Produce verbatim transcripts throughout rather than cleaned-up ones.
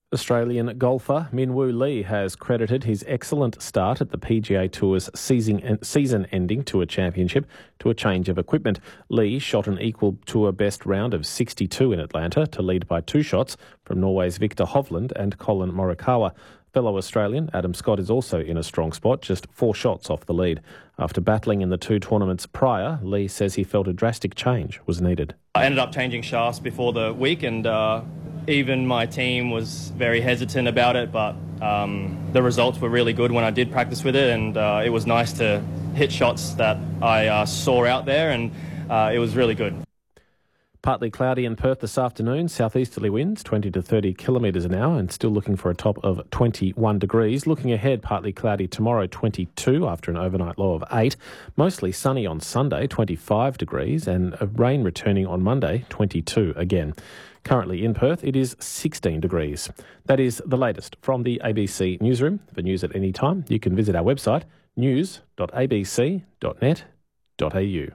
Australian golfer Min Woo Lee has credited his excellent start at the P G A Tour's season-ending Tour Championship to a change of equipment. Lee shot an equal Tour best round of sixty-two in Atlanta to lead by two shots from Norway's Victor Hovland and Colin Morikawa. Fellow Australian Adam Scott is also in a strong spot, just four shots off the lead. After battling in the two tournaments prior, Lee says he felt a drastic change was needed. I ended up changing shafts before the week, and uh, even my team was very hesitant about it, but um, the results were really good when I did practice with it, and uh, it was nice to hit shots that I uh, saw out there, and uh, it was really good. Partly cloudy in Perth this afternoon, southeasterly winds twenty to thirty kilometres an hour and still looking for a top of twenty-one degrees. Looking ahead, partly cloudy tomorrow, twenty-two after an overnight low of eight. Mostly sunny on Sunday, twenty-five degrees, and rain returning on Monday, twenty-two again. Currently in Perth, it is sixteen degrees. That is the latest from the A B C Newsroom. For news at any time, you can visit our website, news dot a b c dot net dot a u.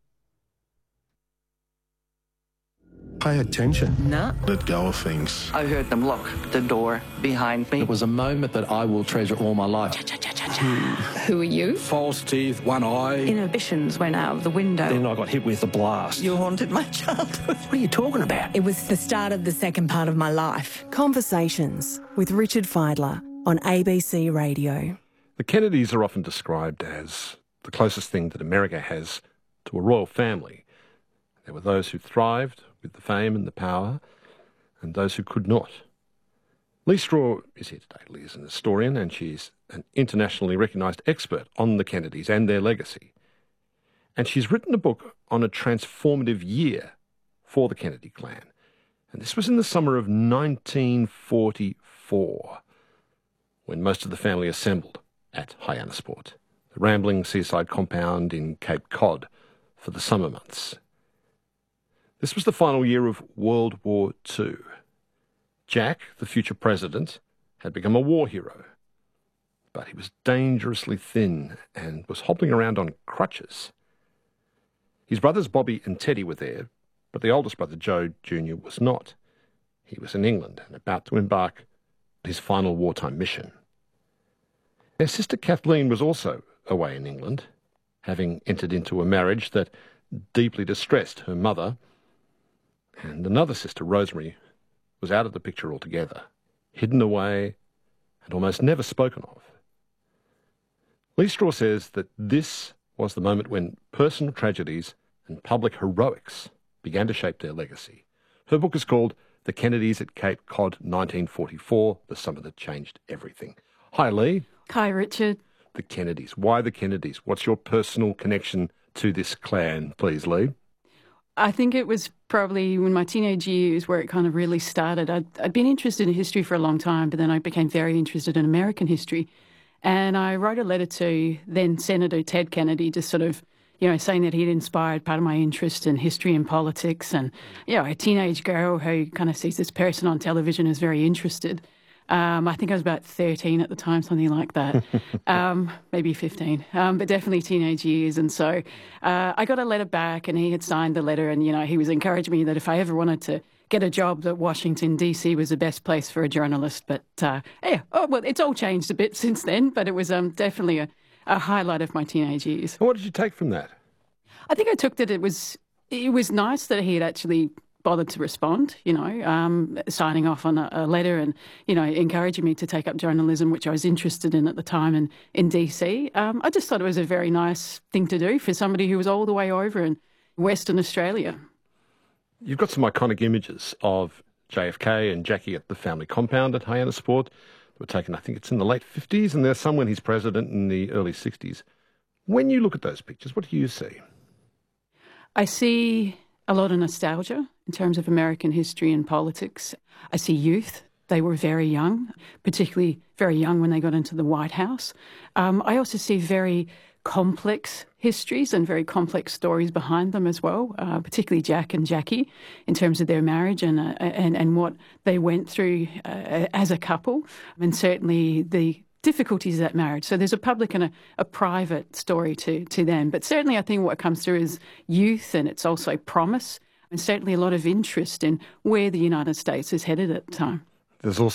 Pay attention. No. Let go of things. I heard them lock the door behind me. It was a moment that I will treasure all my life. Who are you? False teeth, one eye. Inhibitions went out of the window. Then I got hit with a blast. You haunted my childhood. What are you talking about? It was the start of the second part of my life. Conversations with Richard Fidler on A B C Radio. The Kennedys are often described as the closest thing that America has to a royal family. There were those who thrived with the fame and the power, and those who could not. Lee Straw is here today. Lee is an historian, and she's an internationally recognised expert on the Kennedys and their legacy. And she's written a book on a transformative year for the Kennedy clan. And this was in the summer of nineteen forty-four, when most of the family assembled at Hyannisport, the rambling seaside compound in Cape Cod, for the summer months. This was the final year of World War Two. Jack, the future president, had become a war hero, but he was dangerously thin and was hobbling around on crutches. His brothers Bobby and Teddy were there, but the oldest brother Joe Junior was not. He was in England and about to embark on his final wartime mission. Their sister Kathleen was also away in England, having entered into a marriage that deeply distressed her mother, and another sister, Rosemary, was out of the picture altogether, hidden away and almost never spoken of. Lee Straw says that this was the moment when personal tragedies and public heroics began to shape their legacy. Her book is called The Kennedys at Cape Cod, nineteen forty-four, the summer that changed everything. Hi, Lee. Hi, Richard. The Kennedys. Why the Kennedys? What's your personal connection to this clan, please, Lee? I think it was probably in my teenage years where it kind of really started. I'd, I'd been interested in history for a long time, but then I became very interested in American history. And I wrote a letter to then Senator Ted Kennedy, just sort of, you know, saying that he'd inspired part of my interest in history and politics. And, you know, a teenage girl who kind of sees this person on television is very interested. Um, I think I was about thirteen at the time, something like that, um, maybe fifteen, um, but definitely teenage years. And so uh, I got a letter back and he had signed the letter and, you know, he was encouraging me that if I ever wanted to get a job, that Washington, D C was the best place for a journalist. But, uh, yeah, oh, well, it's all changed a bit since then, but it was um, definitely a, a highlight of my teenage years. And what did you take from that? I think I took that it was it was nice that he had actually bothered to respond, you know, um, signing off on a, a letter and, you know, encouraging me to take up journalism, which I was interested in at the time in, in D C. Um, I just thought it was a very nice thing to do for somebody who was all the way over in Western Australia. You've got some iconic images of J F K and Jackie at the family compound at Hyannisport. They were taken, I think it's in the late fifties, and there's some when he's president in the early sixties. When you look at those pictures, what do you see? I see a lot of nostalgia in terms of American history and politics. I see youth. They were very young, particularly very young when they got into the White House. Um, I also see very complex histories and very complex stories behind them as well, uh, particularly Jack and Jackie in terms of their marriage and uh, and, and what they went through uh, as a couple, and certainly the difficulties of that marriage. So there's a public and a, a private story to, to them. But certainly I think what comes through is youth, and it's also promise, and certainly a lot of interest in where the United States is headed at the time. There's also